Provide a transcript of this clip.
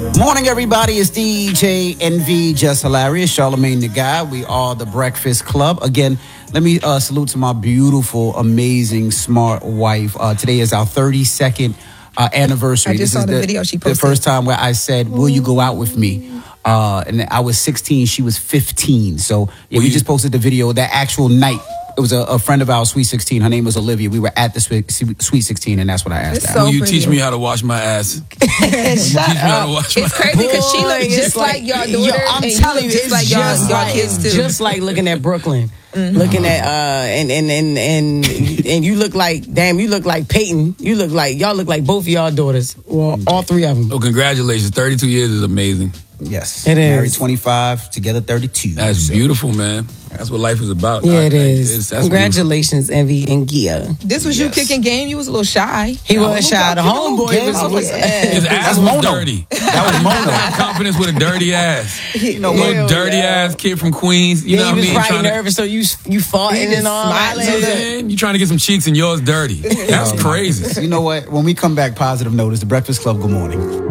Morning, everybody. It's DJ NV, Just Hilarious, Charlamagne the Guy. We are the Breakfast Club. Again, let me salute to my beautiful, amazing, smart wife. Today is our 32nd anniversary. I just saw the video she posted. The first time where I said, will you go out with me? And I was 16, she was 15. So we just posted the video that actual night. It was a friend of ours, Sweet 16. Her name was Olivia. We were at the Sweet 16, and that's what I asked her. So will you teach me how to wash my ass? It's crazy because she looks just like your daughter. I'm telling you, it's like just your like kids too. Just like looking at Brooklyn, looking at and you look like you look like Peyton. Y'all look like both of y'all daughters. Well, all three of them. Oh, congratulations! 32 years is amazing. Yes, it is. Married 25, together 32. That's beautiful, man. That's what life is about. Yeah, it is. That's congratulations, Envy and Gia. This was you kicking game. You was a little shy. He was shy. The homeboy was his ass was dirty. That was Mono. Confidence with a dirty ass. You know, little dirty ass kid from Queens. You know what I mean? He was probably nervous, so you farting and all. You trying to get some cheeks and yours dirty. That's crazy. You know what? When we come back, positive note is the Breakfast Club. Good morning.